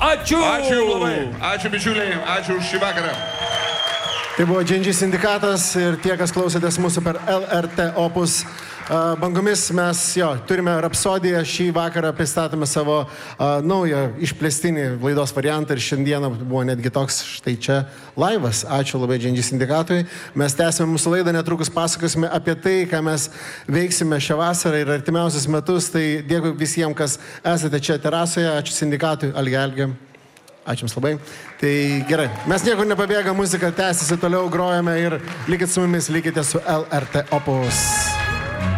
Ačiū! Ačiū labai. Ačiū bičiuliai, ačiū už šį vakarą. Tai buvo GNG sindikatas ir tie, kas klausėtės mūsų per LRT Opus bangomis, mes turime Rapsodiją, šį vakarą pristatome savo naują išplėstinį laidos variantą ir šiandieną buvo netgi toks štai čia laivas. Ačiū labai GNG sindikatui. Mes tęsime mūsų laidą, netrukus pasakosime apie tai, ką mes veiksime šią vasarą ir artimiausius metus. Tai dėkui visiems, kas esate čia terasoje. Ačiū sindikatui, Algelgi. Ačiū Jums labai. Tai gerai, mes niekur nepabėgam, muzika tęsiasi, toliau grojame ir likit su mumis, likite su LRT Opus.